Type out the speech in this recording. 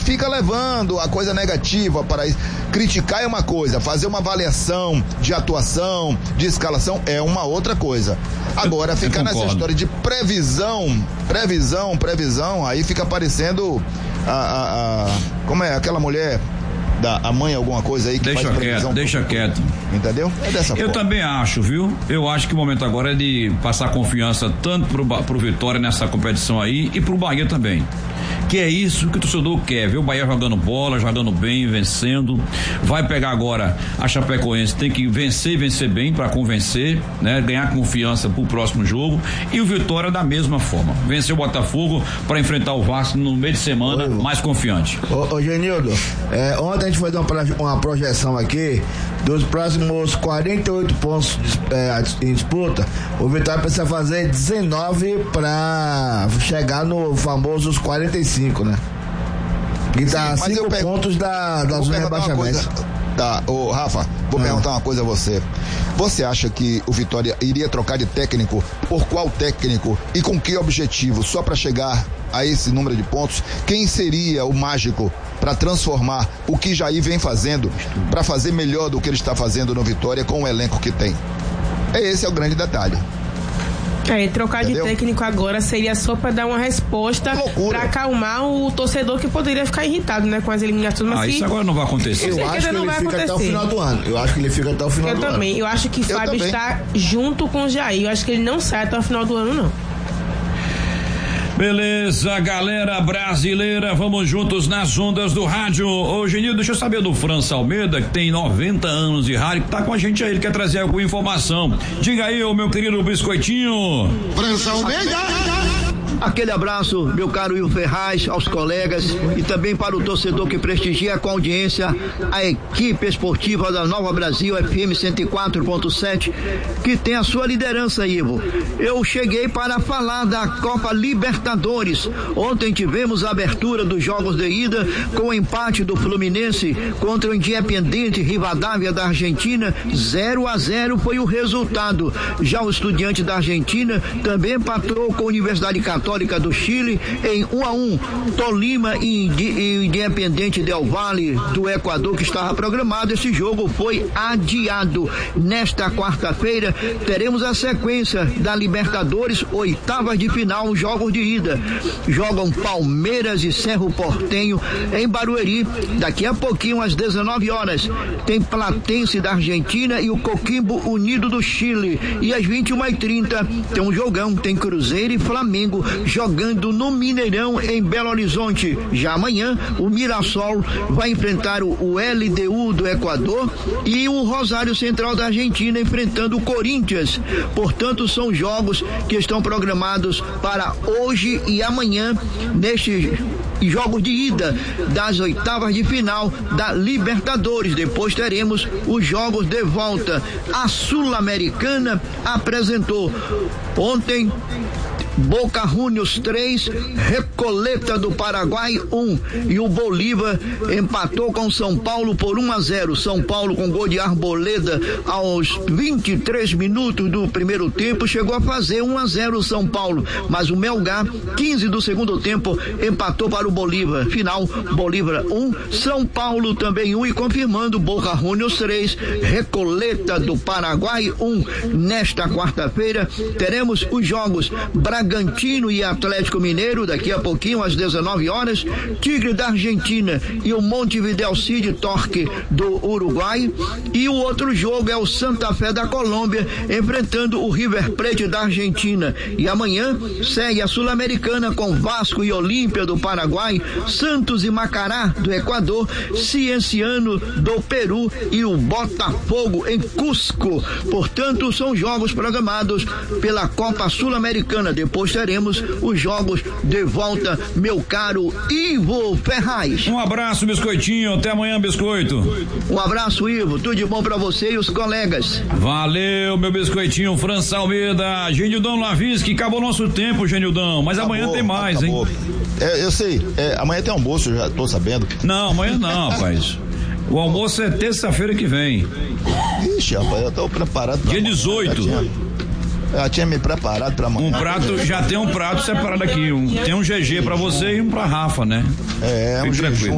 fica levando a coisa negativa para isso. Criticar é uma coisa, fazer uma avaliação de atuação, de escalação é uma outra coisa. Agora, ficar nessa história de previsão, aí fica parecendo como é aquela mulher a mãe, alguma coisa aí que deixa quieto. Entendeu? É dessa forma. Eu também acho, viu? Eu acho que o momento agora é de passar confiança tanto pro Vitória nessa competição aí e pro Bahia também. Que é isso que o torcedor quer, ver o Bahia jogando bola, jogando bem, vencendo. Vai pegar agora a Chapecoense, tem que vencer e vencer bem para convencer, né? Ganhar confiança pro próximo jogo. E o Vitória da mesma forma. Vencer o Botafogo para enfrentar o Vasco no meio de semana, mais confiante. Ô Genildo, ontem a gente foi dar uma projeção aqui dos próximos 48 pontos em disputa. O Vitória precisa fazer 19 para chegar no famoso 45, né? E tá 5 pontos da zona de rebaixamento. Tá, ô Rafa, vou perguntar uma coisa a você. Você acha que o Vitória iria trocar de técnico? Por qual técnico? E com que objetivo? Só para chegar a esse número de pontos? Quem seria o mágico para transformar o que Jair vem fazendo, para fazer melhor do que ele está fazendo no Vitória com o elenco que tem? Esse é o grande detalhe. Trocar de técnico agora seria só para dar uma resposta, para acalmar o torcedor que poderia ficar irritado, né, com as eliminações. Mas isso agora não vai acontecer. Eu acho que ele fica até o final do ano. Eu também. Eu acho que Fábio está junto com o Jair. Eu acho que ele não sai até o final do ano, não. Beleza, galera brasileira, vamos juntos nas ondas do rádio. Ô Genildo, deixa eu saber do França Almeida, que tem 90 anos de rádio, que tá com a gente aí, ele quer trazer alguma informação. Diga aí, ô meu querido Biscoitinho. França Almeida! Aquele abraço, meu caro Will Ferraz, aos colegas e também para o torcedor que prestigia com audiência a equipe esportiva da Nova Brasil FM 104.7, que tem a sua liderança, Ivo. Eu cheguei para falar da Copa Libertadores. Ontem tivemos a abertura dos jogos de ida com o empate do Fluminense contra o Independiente Rivadavia da Argentina. 0-0 foi o resultado. Já o Estudiante da Argentina também empatou com a Universidade Católica do Chile em 1-1. Tolima e Independiente Del Valle do Equador, que estava programado, esse jogo foi adiado. Nesta quarta-feira teremos a sequência da Libertadores, oitavas de final, jogos de ida. Jogam Palmeiras e Cerro Porteño em Barueri. Daqui a pouquinho, às 19 horas, tem Platense da Argentina e o Coquimbo Unido do Chile. E às 21h30 tem um jogão, tem Cruzeiro e Flamengo jogando no Mineirão, em Belo Horizonte. Já amanhã o Mirassol vai enfrentar o LDU do Equador e o Rosário Central da Argentina enfrentando o Corinthians. Portanto, são jogos que estão programados para hoje e amanhã nestes jogos de ida das oitavas de final da Libertadores. Depois teremos os jogos de volta. A Sul-Americana apresentou ontem Boca Juniors 3, Recoleta do Paraguai 1, e o Bolívar empatou com São Paulo por 1-0. São Paulo com gol de Arboleda aos 23 minutos do primeiro tempo chegou a fazer 1-0 São Paulo, mas o Melgar, 15 do segundo tempo, empatou para o Bolívar. Final, Bolívar 1, São Paulo também 1, e confirmando Boca Juniors 3, Recoleta do Paraguai 1. Nesta quarta-feira teremos os jogos Bragantino e Atlético Mineiro, daqui a pouquinho às 19 horas, Tigre da Argentina e o Montevideo City Torque do Uruguai, e o outro jogo é o Santa Fé da Colômbia enfrentando o River Plate da Argentina. E amanhã segue a Sul-Americana com Vasco e Olímpia do Paraguai, Santos e Macará do Equador, Cienciano do Peru e o Botafogo em Cusco. Portanto, são jogos programados pela Copa Sul-Americana. Depois teremos os jogos de volta, meu caro Ivo Ferraz. Um abraço, Biscoitinho, até amanhã, Biscoito. Um abraço, Ivo, tudo de bom pra você e os colegas. Valeu, meu Biscoitinho. França Almeida, Genildão Lavinsky, acabou nosso tempo, Genildão, mas amanhã tem mais, acabou. Hein? Eu sei, amanhã tem almoço, já tô sabendo. Não, amanhã não, rapaz. O almoço é terça-feira que vem. Ixi, rapaz, eu tô preparado pra dia 18. Já tinha me preparado pra amanhã. Já tem um prato separado aqui. Tem um GG pra você e um pra Rafa, né? Um jejum.